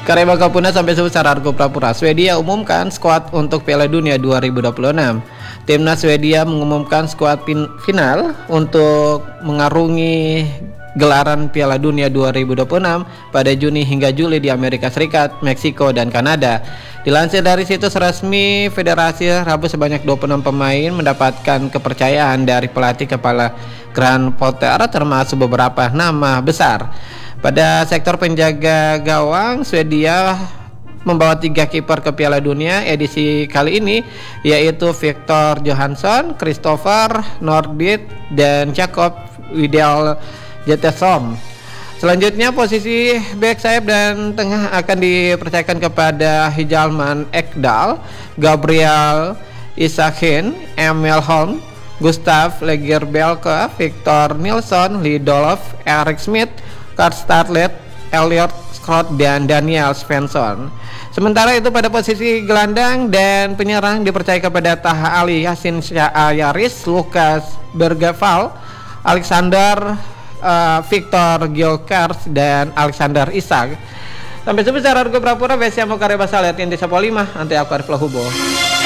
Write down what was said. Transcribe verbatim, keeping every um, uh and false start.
Karya Bakapuna sampai sebesar Argo Prapura. Swedia umumkan skuad untuk Piala Dunia dua ribu dua puluh enam. Timnas Swedia mengumumkan skuad final untuk mengarungi gelaran Piala Dunia dua ribu dua puluh enam pada Juni hingga Juli di Amerika Serikat, Meksiko, dan Kanada. Dilansir dari situs resmi Federasi, Rabu sebanyak dua puluh enam pemain mendapatkan kepercayaan dari pelatih kepala Graham Potter, termasuk beberapa nama besar. Pada sektor penjaga gawang, Swedia membawa tiga kiper ke Piala Dunia edisi kali ini, yaitu Victor Johansson, Christopher Nordby, dan Jakob Widel Jettesom. Selanjutnya posisi back sayap dan tengah akan dipercayakan kepada Hijalman Ekdal, Gabriel Isaachin, Emil Holm, Gustav Lagerbielke, Victor Nilsson Lindelof, Eric Smith, Carl Starlet, Elliot Scott, dan Daniel Svensson. Sementara itu pada posisi gelandang dan penyerang dipercaya kepada Taha Ali, Yasin Yaris, Lukas Bergevall, Alexander uh, Victor Gyökeres, dan Alexander Isak. Sampai sebesar Argo Prapura, Besia Mokarya Basal, Yatin Desa Polima, Ante aku Arif Lahubo.